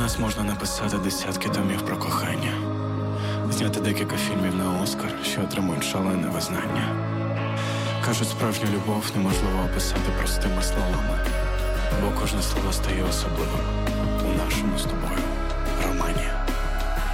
нас можна написати десятки томів про кохання, зняти декілька фільмів на Оскар, що отримують шалене визнання. Кажуть, справжню любов неможливо описати простими словами, бо кожне слово стає особливим у нашому з тобою.